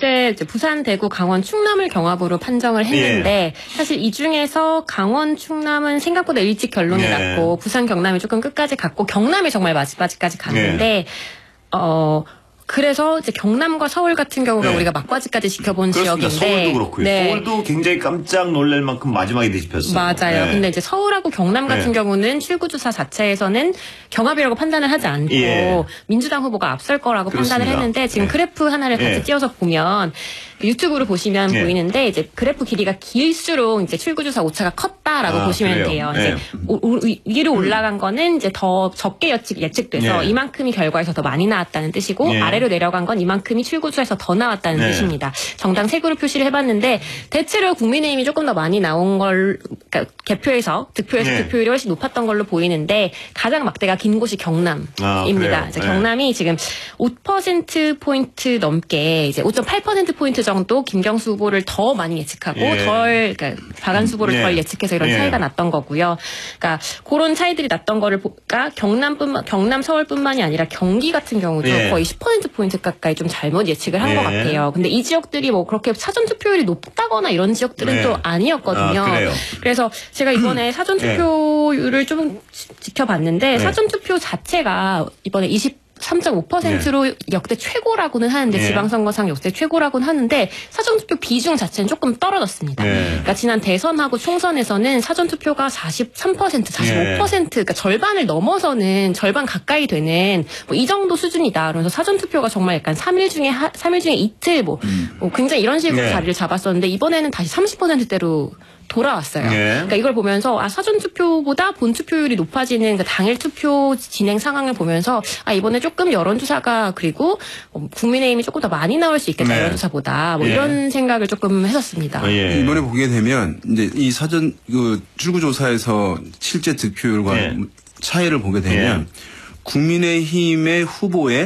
어제 이제 부산, 대구, 강원, 충남을 경합으로 판정을 했는데 사실 이 중에서 강원, 충남은 생각보다 일찍 결론이 났고 부산, 경남이 조금 끝까지 갔고 경남이 정말 마지막까지 갔는데 그래서 이제 경남과 서울 같은 경우가 우리가 막바지까지 지켜본 그렇습니다. 지역인데 서울도 그렇고요. 서울도 굉장히 깜짝 놀랄 만큼 마지막에 뒤집혔어요. 맞아요. 근데 이제 서울하고 경남 같은 경우는 출구조사 자체에서는 경합이라고 판단을 하지 않고 민주당 후보가 앞설 거라고 판단을 했는데 지금 그래프 하나를 같이 띄워서 보면 유튜브로 보시면 보이는데 이제 그래프 길이가 길수록 이제 출구조사 오차가 컸다라고 보시면 돼요. 이제 위로 올라간 거는 이제 더 적게 예측돼서 이만큼이 결과에서 더 많이 나왔다는 뜻이고 아래로 내려간 건 이만큼이 출구조사에서 더 나왔다는 뜻입니다. 정당 색으로 표시를 해봤는데 대체로 국민의힘이 조금 더 많이 나온 걸 그러니까 개표에서 득표율이 훨씬 높았던 걸로 보이는데 가장 막대가 긴 곳이 경남입니다. 경남이 지금 5%포인트 넘게 이제 5.8%포인트 정도 김경수 후보를 더 많이 예측하고 그러니까 박안수 후보를 덜 예측해서 이런 차이가 났던 거고요. 그러니까 그런 차이들이 났던 거를 보니까 경남 서울뿐만이 아니라 경기 같은 경우도 거의 10%포인트 가까이 좀 잘못 예측을 한 것 같아요. 근데 이 지역들이 뭐 그렇게 사전 투표율이 높다거나 이런 지역들은 또 아니었거든요. 그래서 제가 이번에 사전 투표율을 좀 지켜봤는데 사전 투표 자체가 이번에 3.5%로 역대 최고라고는 하는데 지방선거상 역대 최고라고는 하는데 사전투표 비중 자체는 조금 떨어졌습니다. 그러니까 지난 대선하고 총선에서는 사전투표가 43%, 45% 그러니까 절반을 넘어서는 절반 가까이 되는 뭐 이 정도 수준이다. 그래서 사전투표가 정말 약간 3일 중에 이틀 뭐 굉장히 이런 식으로 자리를 잡았었는데 이번에는 다시 30%대로 돌아왔어요. 그러니까 이걸 보면서 사전 투표보다 본 투표율이 높아지는 그 당일 투표 진행 상황을 보면서 이번에 조금 여론조사가 그리고 국민의힘이 조금 더 많이 나올 수 있겠다 여론조사보다 뭐 이런 생각을 조금 했었습니다. 이번에 보게 되면 이제 이 사전 출구조사에서 실제 득표율과 차이를 보게 되면 국민의힘의 후보의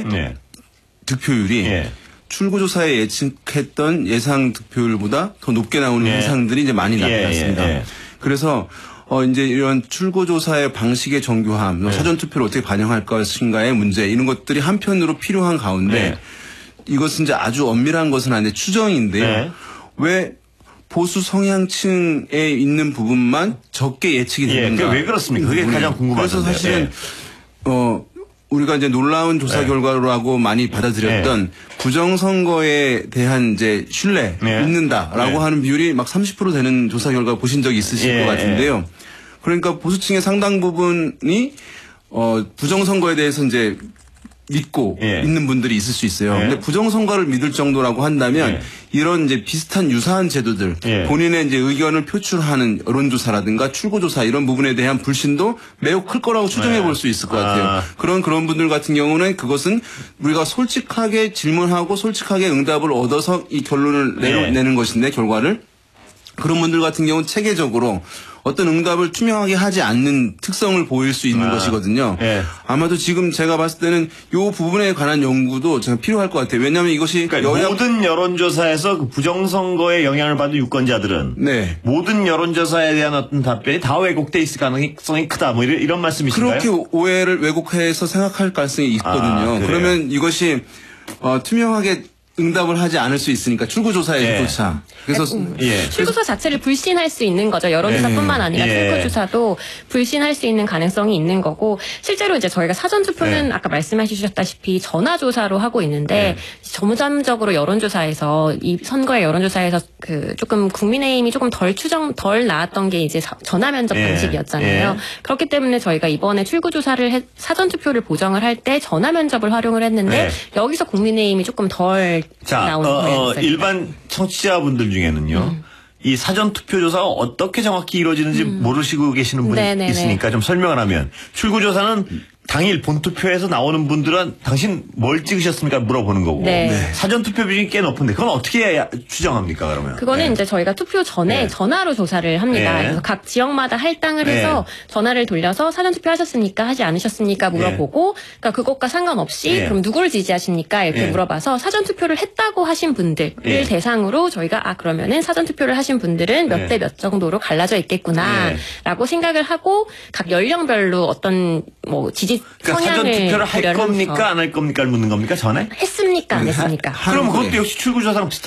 득표율이 출구조사에 예측했던 예상 득표율보다 더 높게 나오는 현상들이 이제 많이 나타났습니다. 그래서 이제 이런 출구조사의 방식의 정교함, 사전투표를 어떻게 반영할 것인가의 문제 이런 것들이 한편으로 필요한 가운데 이것은 이제 아주 엄밀한 것은 아닌데 추정인데요. 왜 보수 성향층에 있는 부분만 적게 예측이 되는가? 왜 그렇습니까? 그게 가장 궁금한데. 그래서 사실은 우리가 이제 놀라운 조사 결과라고 많이 받아들였던 부정선거에 대한 이제 신뢰 있는다라고 하는 비율이 막 30% 되는 조사 결과 보신 적이 있으실 것 같은데요. 그러니까 보수층의 상당 부분이 부정선거에 대해서 이제 믿고 있는 분들이 있을 수 있어요. 근데 부정선거를 믿을 정도라고 한다면 이런 이제 비슷한 유사한 제도들 본인의 이제 의견을 표출하는 여론조사라든가 출구조사 이런 부분에 대한 불신도 매우 클 거라고 추정해 볼 수 있을 것 같아요. 그런 분들 같은 경우는 그것은 우리가 솔직하게 질문하고 솔직하게 응답을 얻어서 이 결론을 내는 것인데 결과를 그런 분들 같은 경우는 체계적으로 어떤 응답을 투명하게 하지 않는 특성을 보일 수 있는 것이거든요. 아마도 지금 제가 봤을 때는 이 부분에 관한 연구도 제가 필요할 것 같아요. 왜냐하면 이것이 모든 여론조사에서 그 부정선거에 영향을 받은 유권자들은 모든 여론조사에 대한 어떤 답변이 다 왜곡돼 있을 가능성이 크다. 뭐 이런 말씀이신가요? 그렇게 오해를 왜곡해서 생각할 가능성이 있거든요. 그러면 이것이 투명하게 응답을 하지 않을 수 있으니까 출구조사에조차 그래서 출구조사 자체를 불신할 수 있는 거죠. 여론조사뿐만 아니라 출구조사도 불신할 수 있는 가능성이 있는 거고 실제로 이제 저희가 사전투표는 아까 말씀하셨다시피 전화조사로 하고 있는데 점점적으로 여론조사에서 이 선거의 여론조사에서 그 조금 국민의힘이 조금 덜 나왔던 게 이제 전화면접 방식이었잖아요. 그렇기 때문에 저희가 이번에 출구조사를 사전투표를 보정을 할 때 전화면접을 활용을 했는데 여기서 국민의힘이 조금 덜 일반 청취자분들 중에는요. 이 사전투표조사가 어떻게 정확히 이루어지는지 모르시고 계시는 분이 있으니까 좀 설명을 하면 출구조사는 당일 본투표에서 나오는 분들은 당신 뭘 찍으셨습니까? 물어보는 거고 사전투표 비중이 꽤 높은데 그건 어떻게 추정합니까 그러면? 그거는 이제 저희가 투표 전에 전화로 조사를 합니다. 그래서 각 지역마다 할당을 해서 전화를 돌려서 사전투표 하셨습니까? 하지 않으셨습니까? 물어보고 그러니까 그것과 상관없이 그럼 누구를 지지하십니까? 이렇게 물어봐서 사전투표를 했다고 하신 분들을 대상으로 저희가 그러면은 사전투표를 하신 분들은 몇 대 몇 정도로 갈라져 있겠구나 라고 생각을 하고 각 연령별로 어떤 뭐 지지 그러니까 사전투표를 할 겁니까 안 할 겁니까 묻는 겁니까 전에? 했습니까 안 했습니까? 그럼 그것도 역시 출구조사랑